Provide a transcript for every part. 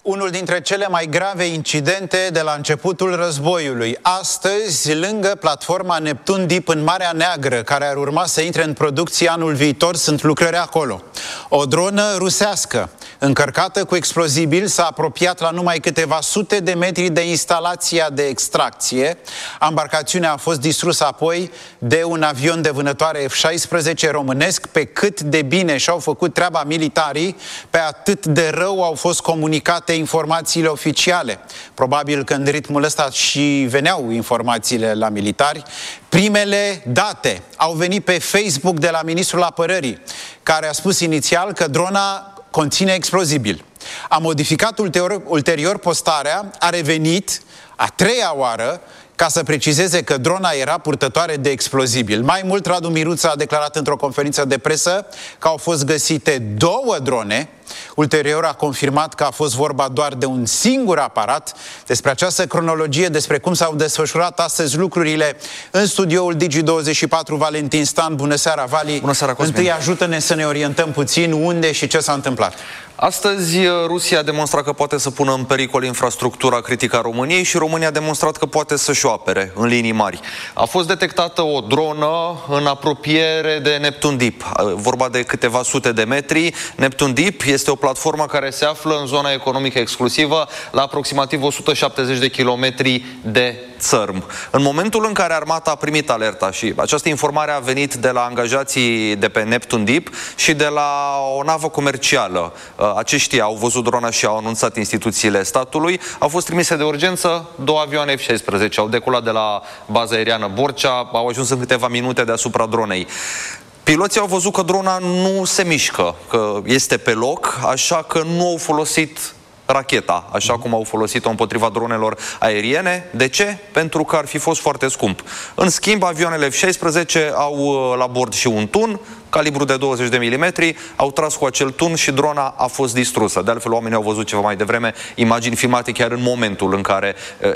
Unul dintre cele mai grave incidente de la începutul războiului. Astăzi, lângă platforma Neptun Deep în Marea Neagră, care ar urma să intre în producție anul viitor, sunt lucrări acolo. O dronă rusească, încărcată cu explozibil, s-a apropiat la numai câteva sute de metri de instalația de extracție. Ambarcațiunea a fost distrusă apoi de un avion de vânătoare F-16 românesc. Pe cât de bine și-au făcut treaba militarii, pe atât de rău au fost comunicate informațiile oficiale. Probabil că în ritmul ăsta și veneau informațiile la militari. Primele date au venit pe Facebook de la Ministrul Apărării, care a spus inițial că drona conține explozibil. A modificat ulterior postarea, a revenit a treia oară ca să precizeze că drona era purtătoare de explozibil. Mai mult, Radu Miruță a declarat într-o conferință de presă că au fost găsite 2 drone. Ulterior a confirmat că a fost vorba doar de un singur aparat. Despre această cronologie, despre cum s-au desfășurat astăzi lucrurile în studioul Digi24, Valentin Stan. Bună seara, Vali! Bună seara, Cosmin! Întâi ajută-ne să ne orientăm puțin unde și ce s-a întâmplat. Astăzi Rusia a demonstrat că poate să pună în pericol infrastructura critică a României și România a demonstrat că poate să-și o apere în linii mari. A fost detectată o dronă în apropiere de Neptun Deep, vorba de câteva sute de metri. Neptun Deep este o platformă care se află în zona economică exclusivă, la aproximativ 170 de kilometri de țărm. În momentul în care armata a primit alerta, și această informare a venit de la angajații de pe Neptun Deep și de la o navă comercială, aceștia au văzut drona și au anunțat instituțiile statului, au fost trimise de urgență 2 avioane F-16, au decolat de la baza aeriană Borcea, au ajuns în câteva minute deasupra dronei. Piloții au văzut că drona nu se mișcă, că este pe loc, așa că nu au folosit racheta, așa cum au folosit-o împotriva dronelor aeriene. De ce? Pentru că ar fi fost foarte scump. În schimb, avioanele F-16 au la bord și un tun, calibru de 20 de milimetri, au tras cu acel tun și drona a fost distrusă. De altfel, oamenii au văzut ceva mai devreme imagini filmate chiar în momentul în care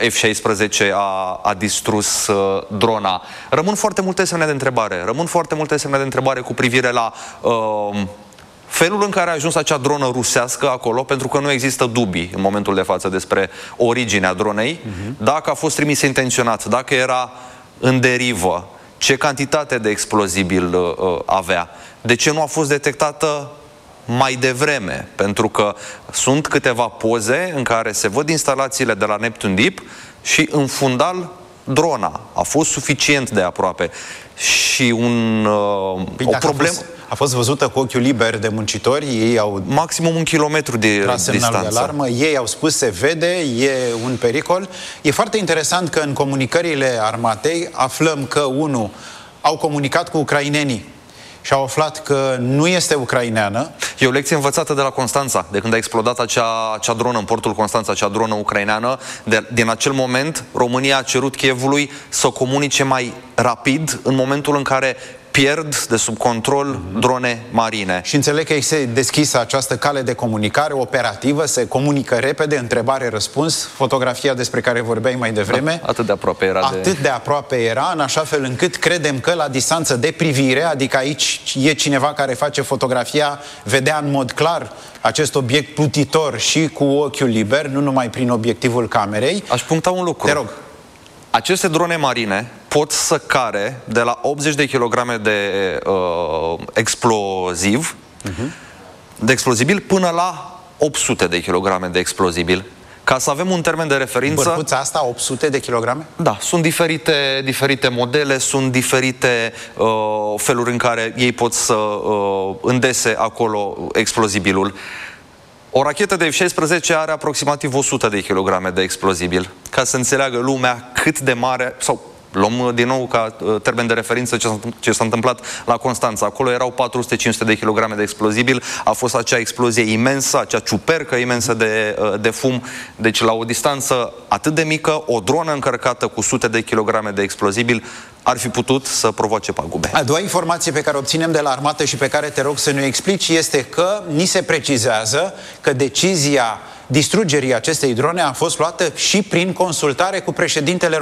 F-16 a distrus drona. Rămân foarte multe semne de întrebare. Rămân foarte multe semne de întrebare cu privire la felul în care a ajuns acea dronă rusească acolo, pentru că nu există dubii în momentul de față despre originea dronei, dacă a fost trimisă intenționat, dacă era în derivă, ce cantitate de explozibil avea, de ce nu a fost detectată mai devreme, pentru că sunt câteva poze în care se văd instalațiile de la Neptun Deep și în fundal drona a fost suficient de aproape și o problemă. A fost văzută cu ochiul liber de muncitori, ei au maximum 1 kilometru de distanță. De alarmă, ei au spus, se vede, e un pericol. E foarte interesant că în comunicările armatei aflăm că, au comunicat cu ucrainenii și au aflat că nu este ucraineană. E o lecție învățată de la Constanța, de când a explodat acea dronă în portul Constanța, acea dronă ucraineană. Din acel moment, România a cerut Kievului să comunice mai rapid în momentul în care pierd de sub control drone marine. Și înțeleg că este deschisă această cale de comunicare operativă, se comunică repede, întrebare-răspuns, fotografia despre care vorbeai mai devreme. Da, atât de aproape era. Atât de aproape era, în așa fel încât credem că la distanță de privire, adică aici e cineva care face fotografia, vedea în mod clar acest obiect plutitor și cu ochiul liber, nu numai prin obiectivul camerei. Aș puncta un lucru. Te rog. Aceste drone marine pot să care de la 80 de kilograme de exploziv, de explozibil, până la 800 de kilograme de explozibil. Ca să avem un termen de referință. Bărcuța asta, 800 de kilograme? Da, sunt diferite modele, sunt diferite feluri în care ei pot să îndese acolo explozibilul. O rachetă de F-16 are aproximativ 100 de kilograme de explozibil. Ca să înțeleagă lumea cât de mare, sau luăm din nou ca termen de referință ce s-a întâmplat la Constanța. Acolo erau 400-500 de kilograme de explozibil. A fost acea explozie imensă, acea ciupercă imensă de fum. Deci la o distanță atât de mică, o dronă încărcată cu sute de kilograme de explozibil ar fi putut să provoace pagube. A doua informație pe care o obținem de la armată și pe care te rog să ne explici este că ni se precizează că decizia distrugerii acestei drone a fost luată și prin consultare cu președintele